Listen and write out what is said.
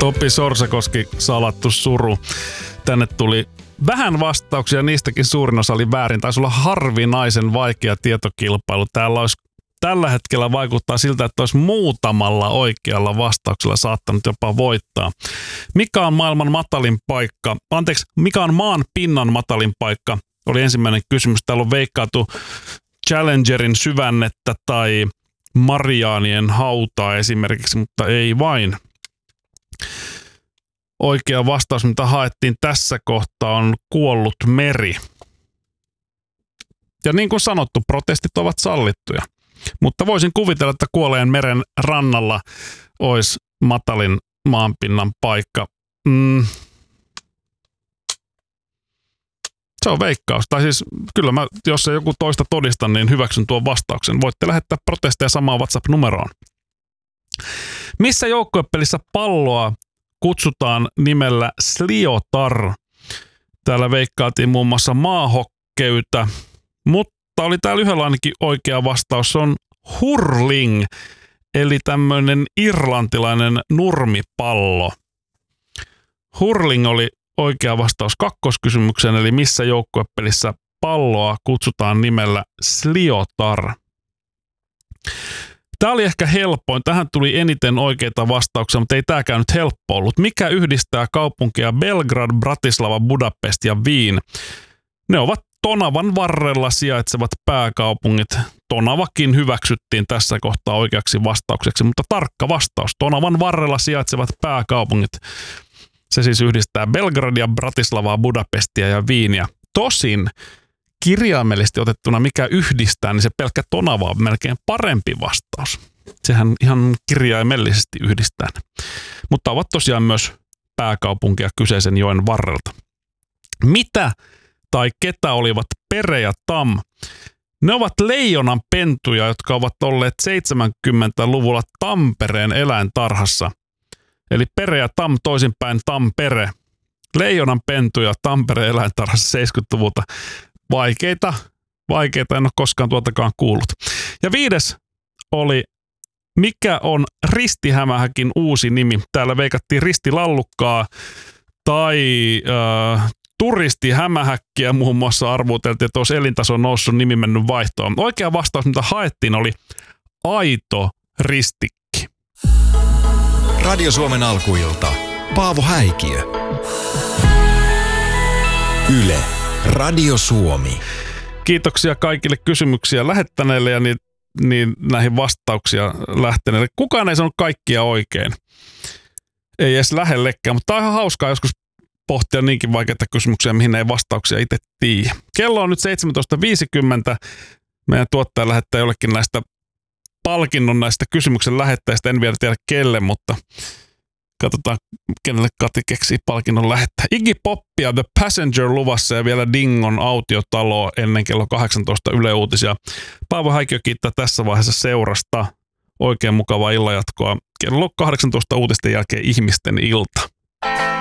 Topi Sorsakoski, Salattu suru. Tänne tuli vähän vastauksia, niistäkin suurin osa oli väärin. Taisi olla harvinaisen vaikea tietokilpailu. Täällä olisi tällä hetkellä vaikuttaa siltä, että olisi muutamalla oikealla vastauksella saattanut jopa voittaa. Mikä on maailman matalin paikka? Mikä on maan pinnan matalin paikka? Oli ensimmäinen kysymys. Täällä on veikkaatu Challengerin syvännettä tai Mariaanien hautaa esimerkiksi, mutta ei vain. Oikea vastaus, mitä haettiin tässä kohtaa, on kuollut meri. Ja niin kuin sanottu, protestit ovat sallittuja. Mutta voisin kuvitella, että kuolleen meren rannalla olisi matalin maanpinnan paikka. Se on veikkaus. Tai siis kyllä mä, jos ei joku toista todista, niin hyväksyn tuon vastauksen. Voitte lähettää protesteja samaan WhatsApp-numeroon. Missä joukkuepelissä palloa kutsutaan nimellä sliotar? Täällä veikkaatiin muun muassa maahokkeytä, mutta oli täällä yhdellä ainakin oikea vastaus. Se on hurling, eli tämmöinen irlantilainen nurmipallo. Hurling oli oikea vastaus kakkoskysymykseen, eli missä joukkuepelissä palloa kutsutaan nimellä sliotar. Tämä oli ehkä helpoin. Tähän tuli eniten oikeita vastauksia, mutta ei tämäkään nyt helppo ollut. Mikä yhdistää kaupunkia Belgrad, Bratislava, Budapest ja Wien? Ne ovat Tonavan varrella sijaitsevat pääkaupungit. Tonavakin hyväksyttiin tässä kohtaa oikeaksi vastaukseksi, mutta tarkka vastaus. Tonavan varrella sijaitsevat pääkaupungit. Se siis yhdistää Belgradia, Bratislavaa, Budapestia ja Wieniä. Tosin kirjaimellisesti otettuna mikä yhdistää, niin se pelkkä Tonava on melkein parempi vastaus. Sehän ihan kirjaimellisesti yhdistää. Mutta ovat tosiaan myös pääkaupunkia kyseisen joen varrelta. Mitä tai ketä olivat Pere ja Tam? Ne ovat leijonan pentuja, jotka ovat olleet 70-luvulla Tampereen eläintarhassa. Eli Pere ja Tam, toisinpäin Tampere. Leijonan pentuja Tampereen eläintarhassa 70-luvulta. Vaikeita, en ole koskaan tuotakaan kuullut. Ja 5. oli, mikä on Ristihämähäkin uusi nimi? Täällä veikattiin Ristilallukkaa tai Turistihämähäkkiä muun muassa arvuuteltiin, että olisi elintaso noussut, nimi mennyt vaihtoon. Oikea vastaus, mitä haettiin, oli Aito Ristikki. Radio Suomen alkuilta. Paavo Häikiö. Yle. Radio Suomi. Kiitoksia kaikille kysymyksiä lähettäneille ja niin näihin vastauksia lähteneille. Kukaan ei sanonut kaikkia oikein. Ei edes lähellekään, mutta tämä on ihan hauskaa joskus pohtia niinkin vaikeita kysymyksiä, mihin ei vastauksia itse tiedä. Kello on nyt 17.50. Meidän tuottaja lähettää jollekin näistä palkinnon näistä kysymyksen lähettäjistä. En vielä tiedä kelle, mutta katsotaan, kenelle Kati keksii palkinnon lähettää. Iggy Poppia, The Passenger luvassa ja vielä Dingon autiotaloa ennen kello 18 Yle Uutisia. Paavo Häikiö kiittää tässä vaiheessa seurasta. Oikein mukavaa illanjatkoa. Kello 18 uutisten jälkeen ihmisten ilta.